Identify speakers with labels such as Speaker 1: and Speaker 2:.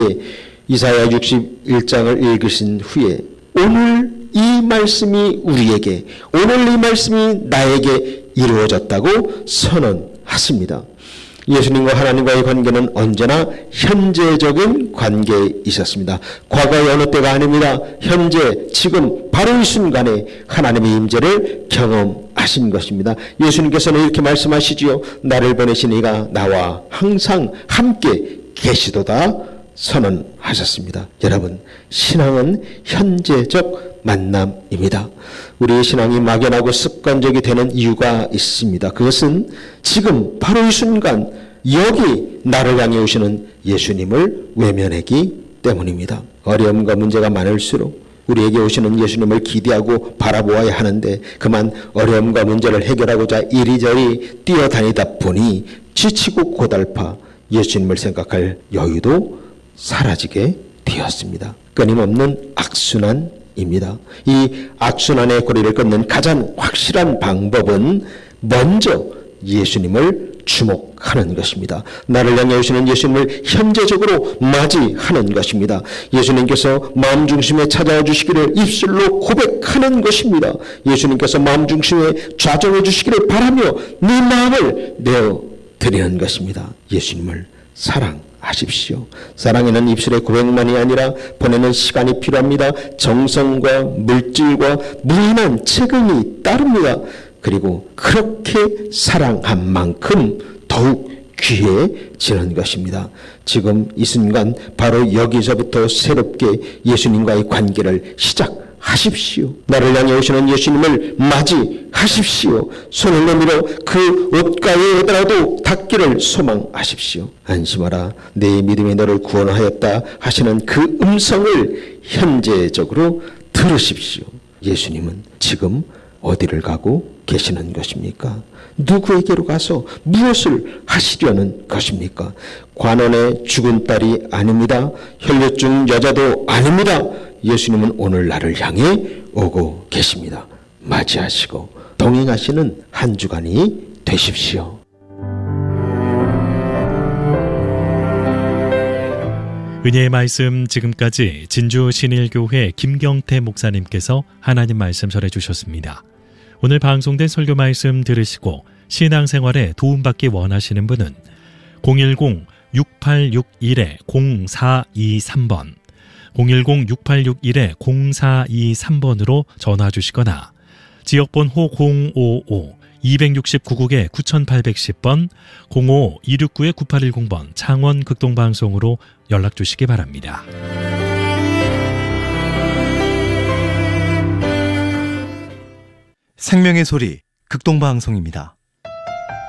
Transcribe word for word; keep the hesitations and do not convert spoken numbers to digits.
Speaker 1: 이사야 육십일 장을 읽으신 후에 오늘 이 말씀이 우리에게, 오늘 이 말씀이 나에게 이루어졌다고 선언하십니다. 예수님과 하나님과의 관계는 언제나 현재적인 관계에 있었습니다. 과거의 어느 때가 아닙니다. 현재, 지금, 바로 이 순간에 하나님의 임재를 경험하신 것입니다. 예수님께서는 이렇게 말씀하시지요. 나를 보내신 이가 나와 항상 함께 계시도다 선언하셨습니다. 여러분, 신앙은 현재적 만남입니다. 우리의 신앙이 막연하고 습관적이 되는 이유가 있습니다. 그것은 지금 바로 이 순간 여기 나를 향해 오시는 예수님을 외면하기 때문입니다. 어려움과 문제가 많을수록 우리에게 오시는 예수님을 기대하고 바라보아야 하는데 그만 어려움과 문제를 해결하고자 이리저리 뛰어다니다 보니 지치고 고달파 예수님을 생각할 여유도 사라지게 되었습니다. 끊임없는 악순환입니다. 이 악순환의 고리를 끊는 가장 확실한 방법은 먼저 예수님을 주목하는 것입니다. 나를 향해 오시는 예수님을 현재적으로 맞이하는 것입니다. 예수님께서 마음 중심에 찾아와 주시기를 입술로 고백하는 것입니다. 예수님께서 마음 중심에 좌정해 주시기를 바라며 네 마음을 내어드리는 것입니다. 예수님을 사랑하십시오. 사랑에는 입술의 고백만이 아니라 보내는 시간이 필요합니다. 정성과 물질과 무한한 책임이 따릅니다. 그리고 그렇게 사랑한 만큼 더욱 귀해지는 것입니다. 지금 이 순간 바로 여기서부터 새롭게 예수님과의 관계를 시작하십시오. 나를 향해 오시는 예수님을 맞이하십시오. 손을 내밀어 그 옷가에라도 닿기를 소망하십시오. 안심하라, 내 믿음이 너를 구원하였다 하시는 그 음성을 현재적으로 들으십시오. 예수님은 지금 어디를 가고 계시는 것입니까? 누구에게로 가서 무엇을 하시려는 것입니까? 관원의 죽은 딸이 아닙니다. 혈류증 여자도 아닙니다. 예수님은 오늘 나를 향해 오고 계십니다. 맞이하시고 동행하시는 한 주간이 되십시오.
Speaker 2: 은혜의 말씀, 지금까지 진주 신일교회 김경태 목사님께서 하나님 말씀 전해주셨습니다. 오늘 방송된 설교 말씀 들으시고 신앙생활에 도움받기 원하시는 분은 공일공 육팔육일 공사이삼 번 공일공 육팔육일 공사이삼 번으로 전화 주시거나 지역번호 공오오 이육구국에 구팔백 십 번 공오 이육구 구팔일공 번 창원 극동방송으로 연락 주시기 바랍니다.
Speaker 3: 생명의 소리 극동방송입니다.